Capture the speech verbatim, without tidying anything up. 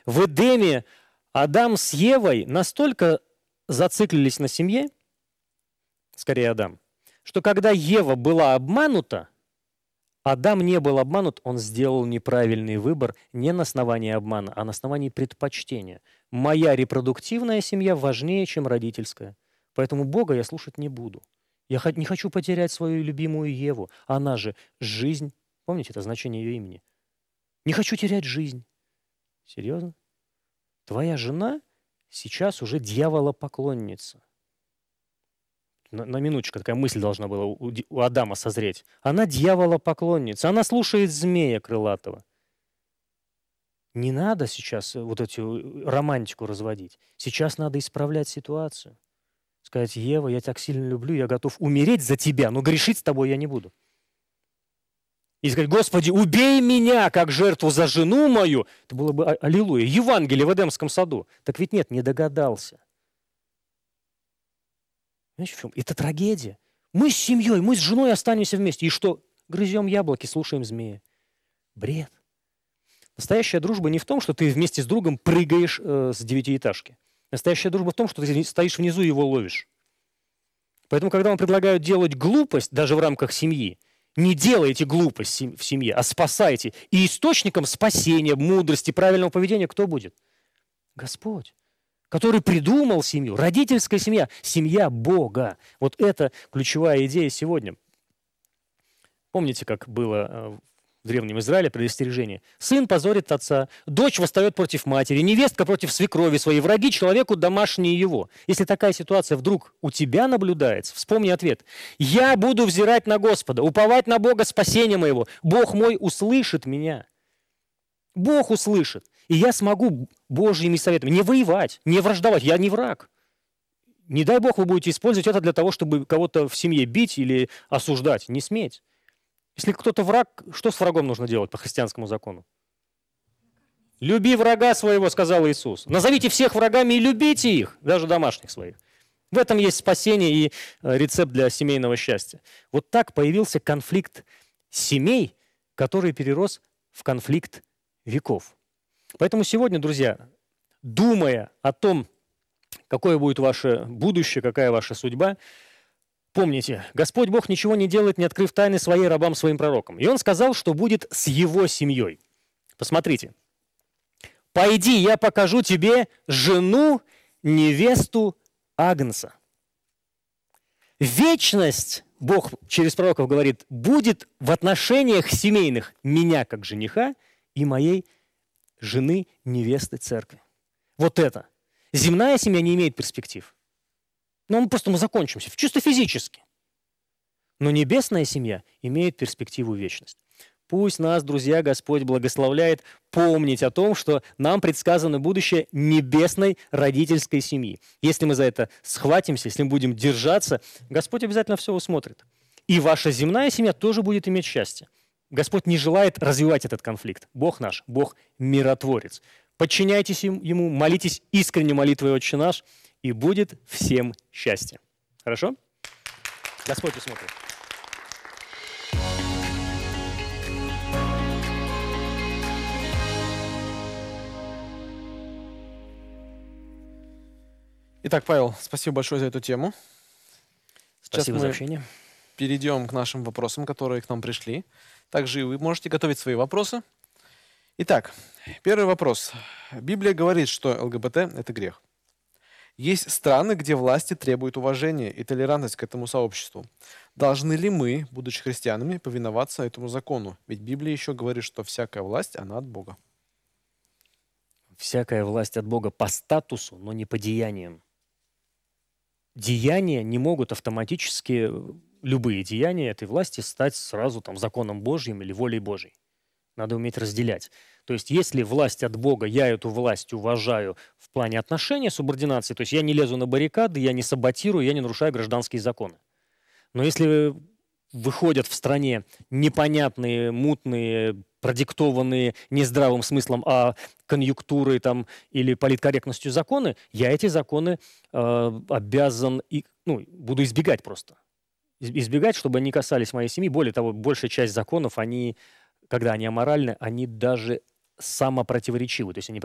В Эдеме Адам с Евой настолько зациклились на семье, скорее Адам, что когда Ева была обманута, Адам не был обманут, он сделал неправильный выбор не на основании обмана, а на основании предпочтения. Моя репродуктивная семья важнее, чем родительская. Поэтому Бога я слушать не буду. Я не хочу потерять свою любимую Еву. Она же жизнь. Помните, это значение ее имени. Не хочу терять жизнь. Серьезно? Твоя жена сейчас уже дьяволопоклонница. На, на минуточку такая мысль должна была у, у Адама созреть. Она дьяволопоклонница. Она слушает змея крылатого. Не надо сейчас вот эту романтику разводить. Сейчас надо исправлять ситуацию. Сказать: Ева, я так сильно люблю, я готов умереть за тебя, но грешить с тобой я не буду. И сказать: Господи, убей меня, как жертву за жену мою. Это было бы аллилуйя. Евангелие в Эдемском саду. Так ведь нет, не догадался. Знаете, в чем? Это трагедия. Мы с семьей, мы с женой останемся вместе. И что? Грызем яблоки, слушаем змея. Бред. Настоящая дружба не в том, что ты вместе с другом прыгаешь э, с девятиэтажки. Настоящая дружба в том, что ты стоишь внизу и его ловишь. Поэтому, когда вам предлагают делать глупость, даже в рамках семьи, не делайте глупость в семье, а спасайте. И источником спасения, мудрости, правильного поведения кто будет? Господь, который придумал семью. Родительская семья, семья Бога. Вот это ключевая идея сегодня. Помните, как было в Древнем Израиле предостережение? Сын позорит отца, дочь восстает против матери, невестка против свекрови своей, враги человеку домашние его. Если такая ситуация вдруг у тебя наблюдается, вспомни ответ. Я буду взирать на Господа, уповать на Бога спасения моего. Бог мой услышит меня. Бог услышит. И я смогу Божьими советами не воевать, не враждовать. Я не враг. Не дай Бог вы будете использовать это для того, чтобы кого-то в семье бить или осуждать. Не сметь. Если кто-то враг, что с врагом нужно делать по христианскому закону? «Люби врага своего», сказал Иисус. Назовите всех врагами и любите их, даже домашних своих. В этом есть спасение и рецепт для семейного счастья. Вот так появился конфликт семей, который перерос в конфликт веков. Поэтому сегодня, друзья, думая о том, какое будет ваше будущее, какая ваша судьба, помните, Господь Бог ничего не делает, не открыв тайны своей рабам, своим пророкам. И Он сказал, что будет с его семьей. Посмотрите. «Пойди, я покажу тебе жену, невесту Агнца». Вечность, Бог через пророков говорит, будет в отношениях семейных меня как жениха и моей жены, невесты церкви. Вот это. Земная семья не имеет перспектив. Но мы просто мы закончимся, чисто физически. Но небесная семья имеет перспективу вечность. Пусть нас, друзья, Господь благословляет помнить о том, что нам предсказано будущее небесной родительской семьи. Если мы за это схватимся, если мы будем держаться, Господь обязательно все усмотрит. И ваша земная семья тоже будет иметь счастье. Господь не желает развивать этот конфликт. Бог наш, Бог миротворец. Подчиняйтесь Ему, молитесь искренне молитвой «Отче наш», и будет всем счастье. Хорошо? Господь усмотрит. Итак, Павел, спасибо большое за эту тему. Сейчас спасибо мы за общение. Перейдем к нашим вопросам, которые к нам пришли. Также и вы можете готовить свои вопросы. Итак, первый вопрос. Библия говорит, что ЛГБТ – это грех. Есть страны, где власти требуют уважения и толерантность к этому сообществу. Должны ли мы, будучи христианами, повиноваться этому закону? Ведь Библия еще говорит, что всякая власть, она от Бога. Всякая власть от Бога по статусу, но не по деяниям. Деяния не могут автоматически, любые деяния этой власти, стать сразу там, законом Божьим или волей Божьей. Надо уметь разделять. То есть, если власть от Бога, я эту власть уважаю в плане отношения, субординации, то есть я не лезу на баррикады, я не саботирую, я не нарушаю гражданские законы. Но если выходят в стране непонятные, мутные, продиктованные не здравым смыслом, а конъюнктурой там, или политкорректностью законы, я эти законы э, обязан, и, ну, буду избегать просто. Избегать, чтобы они касались моей семьи. Более того, большая часть законов, они, когда они аморальны, они даже самопротиворечивы. То есть они